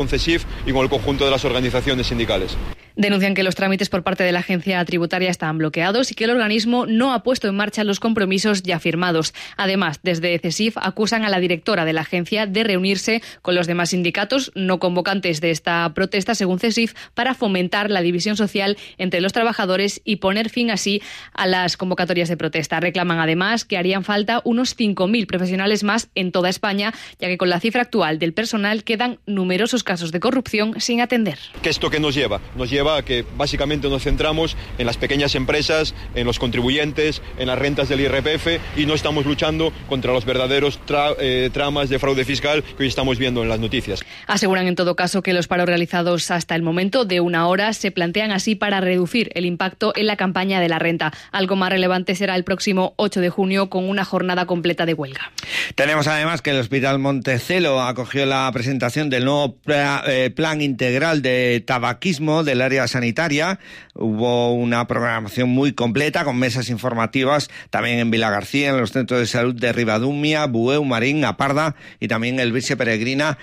con CESIF y con el conjunto de las organizaciones sindicales. Denuncian que los trámites por parte de la agencia tributaria están bloqueados y que el organismo no ha puesto en marcha los compromisos ya firmados. Además, desde CESIF acusan a la directora de la agencia de reunirse con los demás sindicatos no convocantes de esta protesta, según CESIF, para fomentar la división social entre los trabajadores y poner fin así a las convocatorias de protesta. Reclaman además que harían falta unos 5.000 profesionales más en toda España, ya que con la cifra actual del personal quedan numerosos casos de corrupción sin atender. ¿Qué es esto que nos lleva? Nos lleva a que básicamente nos centramos en las pequeñas empresas, en los contribuyentes, en las rentas del IRPF y no estamos luchando contra los verdaderos tramas de fraude fiscal que hoy estamos viendo en las noticias. Aseguran en todo caso que los paros realizados hasta el momento de 1 hora se plantean así para reducir el impacto en la campaña de la renta. Algo más relevante será el próximo 8 de junio con una jornada completa de huelga. Tenemos además que el Hospital Montecelo acogió la presentación del nuevo plan integral de tabaquismo del área sanitaria. Hubo una programación muy completa con mesas informativas también en Vilagarcía, en los centros de salud de Ribadumia, Bueu, Marín, A Parda y también el Virxe Peregrina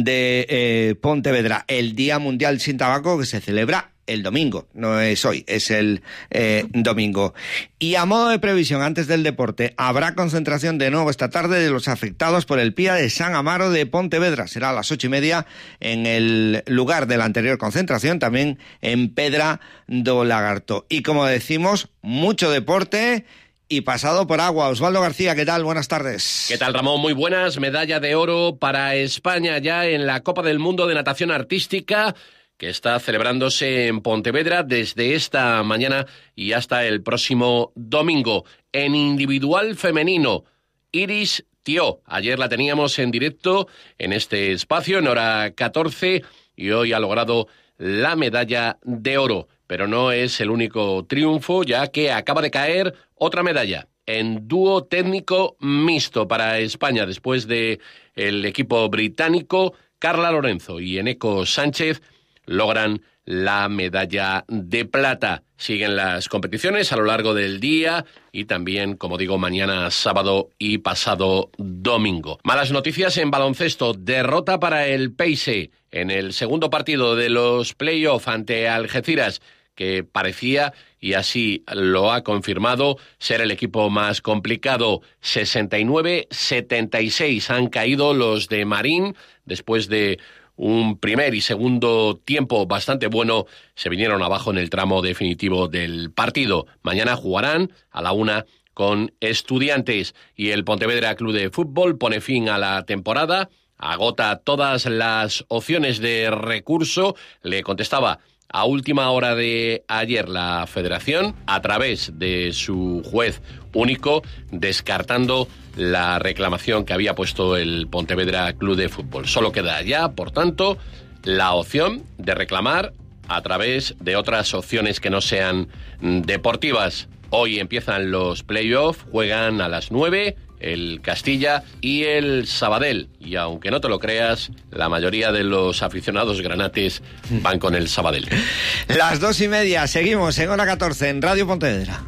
de Pontevedra. El Día Mundial sin Tabaco que se celebra el domingo, no es hoy, es el domingo. Y a modo de previsión, antes del deporte, habrá concentración de nuevo esta tarde de los afectados por el PIA de San Amaro de Pontevedra. Será a las 8:30 en el lugar de la anterior concentración, también en Pedra do Lagarto. Y como decimos, mucho deporte y pasado por agua. Osvaldo García, ¿qué tal? Buenas tardes. ¿Qué tal, Ramón? Muy buenas. Medalla de oro para España ya en la Copa del Mundo de Natación Artística, que está celebrándose en Pontevedra desde esta mañana y hasta el próximo domingo. En individual femenino, Iris Tió. Ayer la teníamos en directo en este espacio, en hora 14, y hoy ha logrado la medalla de oro. Pero no es el único triunfo, ya que acaba de caer otra medalla en dúo técnico mixto para España, después de el equipo británico. Carla Lorenzo y Eneco Sánchez logran la medalla de plata. Siguen las competiciones a lo largo del día y también, como digo, mañana sábado y pasado domingo. Malas noticias en baloncesto. Derrota para el Peixe en el segundo partido de los play-off ante Algeciras, que parecía, y así lo ha confirmado, ser el equipo más complicado. 69-76 han caído los de Marín después de un primer y segundo tiempo bastante bueno. Se vinieron abajo en el tramo definitivo del partido. Mañana jugarán a la 1 con Estudiantes y el Pontevedra Club de Fútbol pone fin a la temporada, agota todas las opciones de recurso. Le contestaba a última hora de ayer la Federación a través de su juez único, descartando la reclamación que había puesto el Pontevedra Club de Fútbol. Solo queda ya, por tanto, la opción de reclamar a través de otras opciones que no sean deportivas. Hoy empiezan los play-off, juegan a las 9 el Castilla y el Sabadell. Y aunque no te lo creas, la mayoría de los aficionados granates van con el Sabadell. Las 2:30, seguimos en hora 14 en Radio Pontevedra.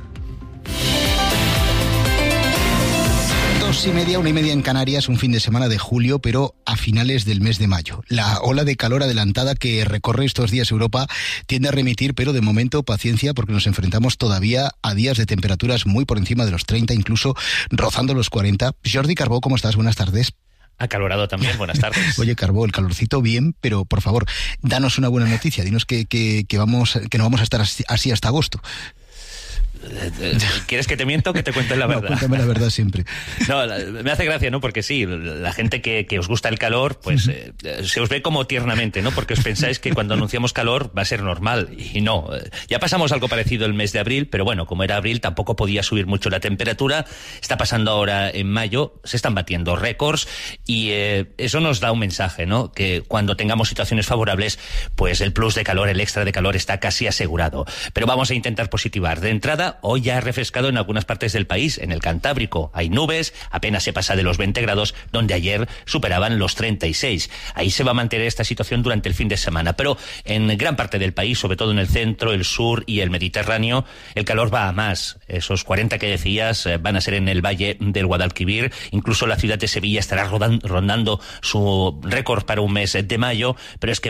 2:30, 1:30 en Canarias, un fin de semana de julio, pero a finales del mes de mayo. La ola de calor adelantada que recorre estos días Europa tiende a remitir, pero de momento paciencia, porque nos enfrentamos todavía a días de temperaturas muy por encima de los 30, incluso rozando los 40. Jordi Carbó, ¿cómo estás? Buenas tardes. Acalorado también, buenas tardes. Oye, Carbó, el calorcito bien, pero por favor, danos una buena noticia. Dinos que no vamos a estar así hasta agosto. ¿Quieres que te miento o que te cuente la verdad? No, cuéntame la verdad siempre. No, me hace gracia, ¿no? Porque sí, la gente que os gusta el calor, pues se os ve como tiernamente, ¿no? Porque os pensáis que cuando anunciamos calor va a ser normal, y no. Ya pasamos algo parecido el mes de abril, pero bueno, como era abril tampoco podía subir mucho la temperatura. Está pasando ahora en mayo, se están batiendo récords, y eso nos da un mensaje, ¿no? Que cuando tengamos situaciones favorables, pues el plus de calor, el extra de calor está casi asegurado. Pero vamos a intentar positivar. De entrada, temperatura hoy ya ha refrescado en algunas partes del país. En el Cantábrico hay nubes, apenas se pasa de los 20 grados, donde ayer superaban los 36. Ahí se va a mantener esta situación durante el fin de semana, pero en gran parte del país, sobre todo en el centro, el sur y el Mediterráneo, el calor va a más. Esos 40 que decías van a ser en el valle del Guadalquivir. Incluso la ciudad de Sevilla estará rondando su récord para un mes de mayo, pero es que